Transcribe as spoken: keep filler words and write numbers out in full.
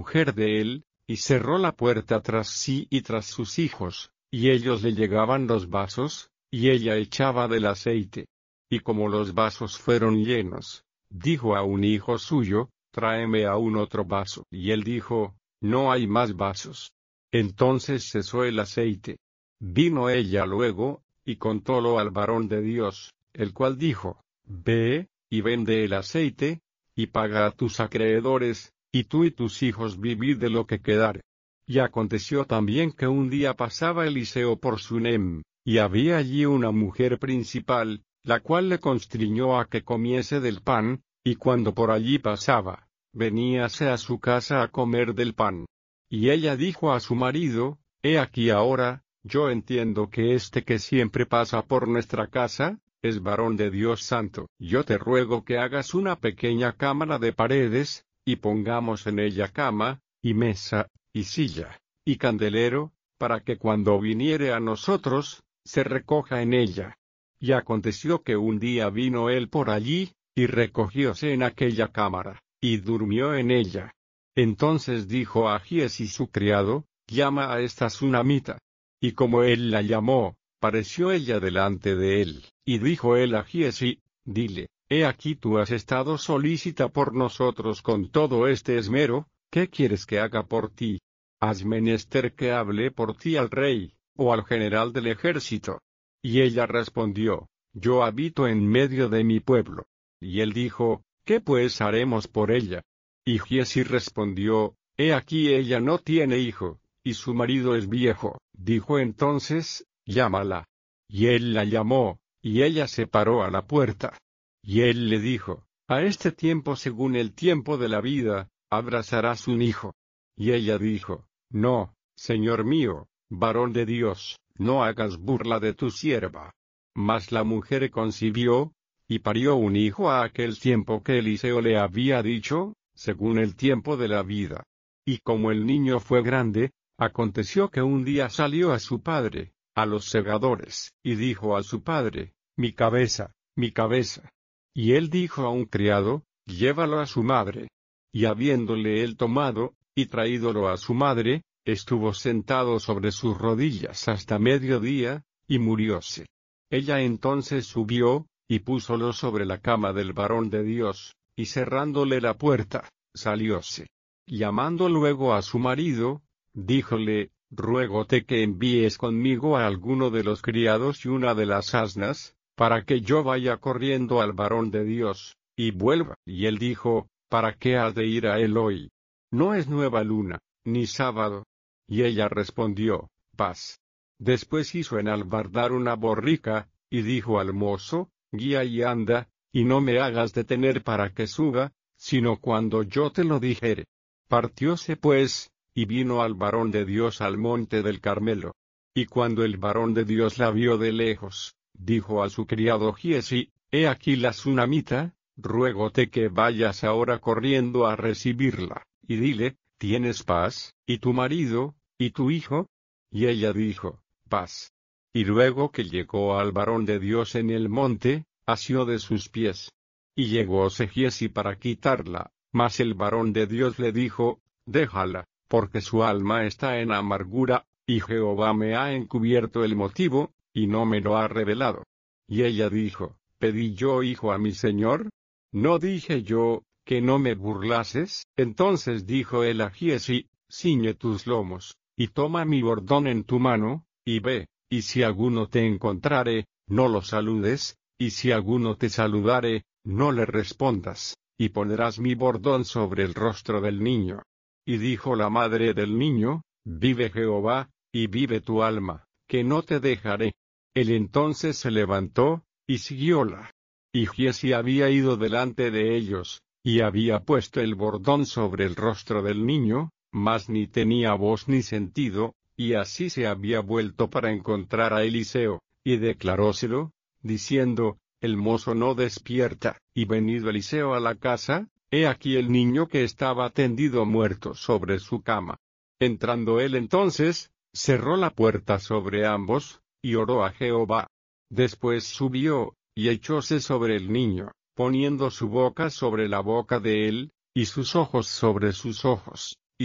mujer de él, y cerró la puerta tras sí y tras sus hijos, y ellos le llegaban los vasos, y ella echaba del aceite. Y como los vasos fueron llenos, dijo a un hijo suyo, tráeme aún otro vaso. Y él dijo, no hay más vasos. Entonces cesó el aceite. Vino ella luego, y contólo al varón de Dios, el cual dijo, ve, y vende el aceite, y paga a tus acreedores, y tú y tus hijos vivid de lo que quedare. Y aconteció también que un día pasaba Eliseo por Sunem, y había allí una mujer principal, la cual le constriñó a que comiese del pan, y cuando por allí pasaba, veníase a su casa a comer del pan. Y ella dijo a su marido, he aquí ahora, yo entiendo que este que siempre pasa por nuestra casa, es varón de Dios santo. Yo te ruego que hagas una pequeña cámara de paredes, y pongamos en ella cama, y mesa, y silla, y candelero, para que cuando viniere a nosotros, se recoja en ella. Y aconteció que un día vino él por allí, y recogióse en aquella cámara, y durmió en ella. Entonces dijo a Giezi su criado, llama a esta sunamita. Y como él la llamó, pareció ella delante de él, y dijo él a Giezi, dile, he aquí tú has estado solícita por nosotros con todo este esmero, ¿qué quieres que haga por ti? Has menester que hable por ti al rey, o al general del ejército. Y ella respondió, yo habito en medio de mi pueblo. Y él dijo, ¿qué pues haremos por ella? Y Giezi respondió, he aquí ella no tiene hijo, y su marido es viejo. Dijo entonces, llámala. Y él la llamó, y ella se paró a la puerta. Y él le dijo, a este tiempo según el tiempo de la vida, abrazarás un hijo. Y ella dijo, no, señor mío, varón de Dios, no hagas burla de tu sierva. Mas la mujer concibió, y parió un hijo a aquel tiempo que Eliseo le había dicho, según el tiempo de la vida. Y como el niño fue grande, aconteció que un día salió a su padre, a los segadores, y dijo a su padre, mi cabeza, mi cabeza. Y él dijo a un criado, llévalo a su madre. Y habiéndole él tomado, y traídolo a su madre, estuvo sentado sobre sus rodillas hasta mediodía, y murióse. Ella entonces subió, y púsolo sobre la cama del varón de Dios, y cerrándole la puerta, salióse. Llamando luego a su marido, díjole, ruégote que envíes conmigo a alguno de los criados y una de las asnas, para que yo vaya corriendo al varón de Dios, y vuelva. Y él dijo, ¿para qué has de ir a él hoy? No es nueva luna, ni sábado. Y ella respondió, paz. Después hizo enalbardar una borrica, y dijo al mozo, guía y anda, y no me hagas detener para que suba, sino cuando yo te lo dijere. Partióse pues, y vino al varón de Dios al monte del Carmelo. Y cuando el varón de Dios la vio de lejos, dijo a su criado Giezi, he aquí la sunamita, ruégote que vayas ahora corriendo a recibirla, y dile, ¿tienes paz, y tu marido, y tu hijo? Y ella dijo, paz. Y luego que llegó al varón de Dios en el monte, asió de sus pies. Y llegóse Giezi para quitarla, mas el varón de Dios le dijo, déjala, porque su alma está en amargura, y Jehová me ha encubierto el motivo, y no me lo ha revelado. Y ella dijo, ¿pedí yo hijo a mi señor? ¿No dije yo, que no me burlases? Entonces dijo él a Giezi, ciñe tus lomos, y toma mi bordón en tu mano, y ve, y si alguno te encontrare, no lo saludes, y si alguno te saludare, no le respondas, y pondrás mi bordón sobre el rostro del niño. Y dijo la madre del niño, vive Jehová, y vive tu alma, que no te dejaré. Él entonces se levantó, y siguióla. Y Giezi había ido delante de ellos, y había puesto el bordón sobre el rostro del niño, mas ni tenía voz ni sentido, y así se había vuelto para encontrar a Eliseo, y declaróselo, diciendo, el mozo no despierta. Y venido Eliseo a la casa, he aquí el niño que estaba tendido muerto sobre su cama. Entrando él entonces, cerró la puerta sobre ambos, y oró a Jehová. Después subió, y echóse sobre el niño, poniendo su boca sobre la boca de él, y sus ojos sobre sus ojos.